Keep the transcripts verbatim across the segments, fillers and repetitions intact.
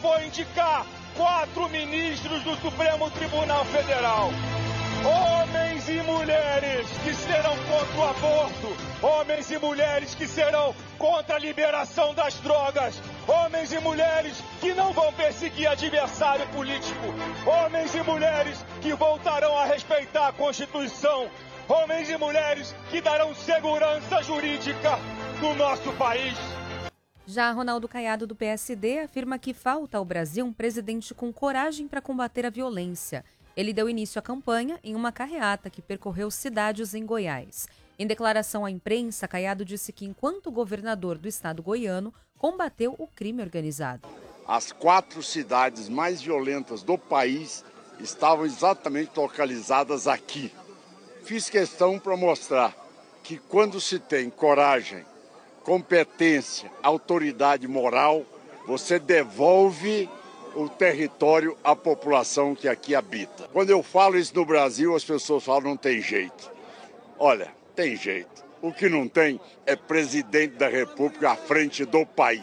vou indicar quatro ministros do Supremo Tribunal Federal. Homens e mulheres que serão contra o aborto, homens e mulheres que serão contra a liberação das drogas, homens e mulheres que não vão perseguir adversário político, homens e mulheres que voltarão a respeitar a Constituição, homens e mulheres que darão segurança jurídica no nosso país. Já Ronaldo Caiado, do P S D, afirma que falta ao Brasil um presidente com coragem para combater a violência. Ele deu início à campanha em uma carreata que percorreu cidades em Goiás. Em declaração à imprensa, Caiado disse que, enquanto governador do estado goiano, combateu o crime organizado. As quatro cidades mais violentas do país estavam exatamente localizadas aqui. Fiz questão para mostrar que quando se tem coragem, competência, autoridade moral, você devolve o território à população que aqui habita. Quando eu falo isso no Brasil, as pessoas falam não tem jeito. Olha, tem jeito. O que não tem é presidente da República à frente do país.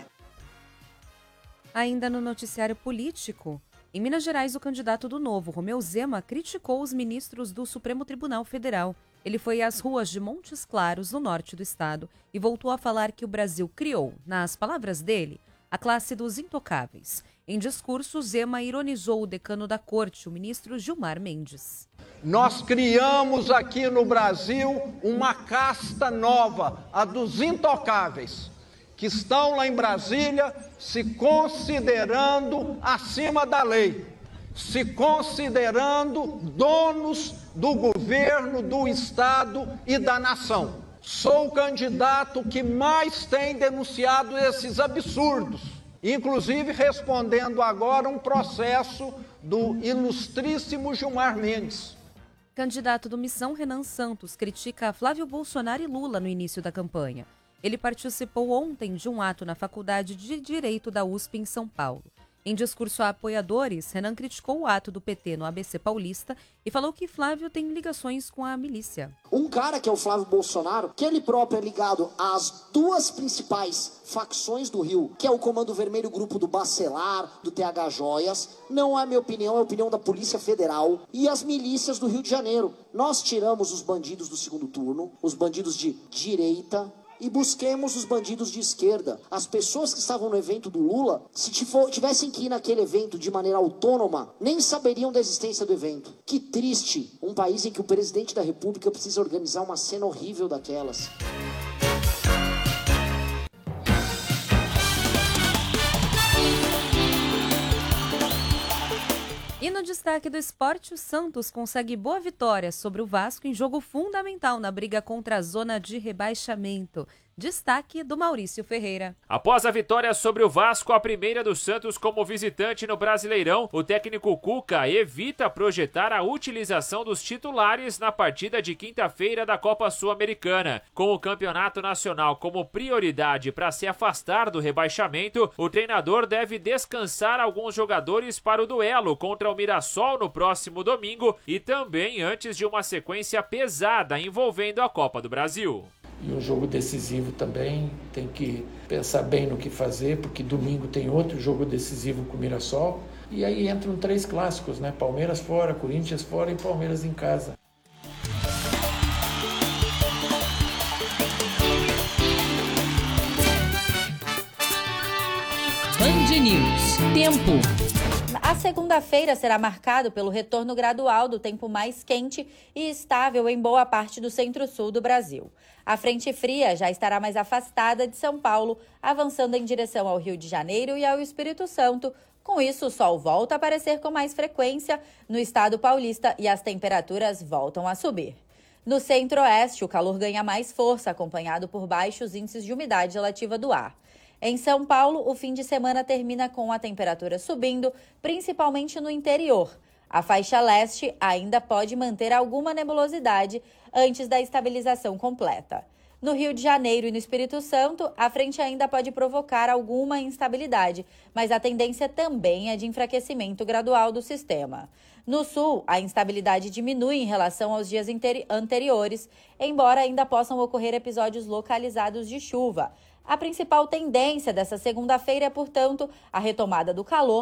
Ainda no noticiário político, em Minas Gerais, o candidato do Novo, Romeu Zema, criticou os ministros do Supremo Tribunal Federal. Ele foi às ruas de Montes Claros, no norte do estado, e voltou a falar que o Brasil criou, nas palavras dele, a classe dos intocáveis. Em discurso, Zema ironizou o decano da corte, o ministro Gilmar Mendes. Nós criamos aqui no Brasil uma casta nova, a dos intocáveis, que estão lá em Brasília se considerando acima da lei, se considerando donos do governo, do Estado e da nação. Sou o candidato que mais tem denunciado esses absurdos, inclusive respondendo agora um processo do ilustríssimo Gilmar Mendes. Candidato do Missão, Renan Santos, critica Flávio Bolsonaro e Lula no início da campanha. Ele participou ontem de um ato na Faculdade de Direito da U S P em São Paulo. Em discurso a apoiadores, Renan criticou o ato do P T no A B C Paulista e falou que Flávio tem ligações com a milícia. Um cara que é o Flávio Bolsonaro, que ele próprio é ligado às duas principais facções do Rio, que é o Comando Vermelho, grupo do Bacelar, do T H Joias, não é minha opinião, é a opinião da Polícia Federal e as milícias do Rio de Janeiro. Nós tiramos os bandidos do segundo turno, os bandidos de direita, e busquemos os bandidos de esquerda. As pessoas que estavam no evento do Lula, se tivessem que ir naquele evento de maneira autônoma, nem saberiam da existência do evento. Que triste, um país em que o presidente da República precisa organizar uma cena horrível daquelas. E no destaque do esporte, o Santos consegue boa vitória sobre o Vasco em jogo fundamental na briga contra a zona de rebaixamento. Destaque do Maurício Ferreira. Após a vitória sobre o Vasco, a primeira do Santos como visitante no Brasileirão, o técnico Cuca evita projetar a utilização dos titulares na partida de quinta-feira da Copa Sul-Americana. Com o campeonato nacional como prioridade para se afastar do rebaixamento, o treinador deve descansar alguns jogadores para o duelo contra o Mirassol no próximo domingo e também antes de uma sequência pesada envolvendo a Copa do Brasil. E um jogo decisivo também, tem que pensar bem no que fazer, porque domingo tem outro jogo decisivo com o Mirassol. E aí entram três clássicos, né? Palmeiras fora, Corinthians fora e Palmeiras em casa. Band News. Tempo. A segunda-feira será marcado pelo retorno gradual do tempo mais quente e estável em boa parte do centro-sul do Brasil. A frente fria já estará mais afastada de São Paulo, avançando em direção ao Rio de Janeiro e ao Espírito Santo. Com isso, o sol volta a aparecer com mais frequência no estado paulista e as temperaturas voltam a subir. No centro-oeste, o calor ganha mais força, acompanhado por baixos índices de umidade relativa do ar. Em São Paulo, o fim de semana termina com a temperatura subindo, principalmente no interior. A faixa leste ainda pode manter alguma nebulosidade antes da estabilização completa. No Rio de Janeiro e no Espírito Santo, a frente ainda pode provocar alguma instabilidade, mas a tendência também é de enfraquecimento gradual do sistema. No sul, a instabilidade diminui em relação aos dias anteriores, embora ainda possam ocorrer episódios localizados de chuva. A principal tendência dessa segunda-feira é, portanto, a retomada do calor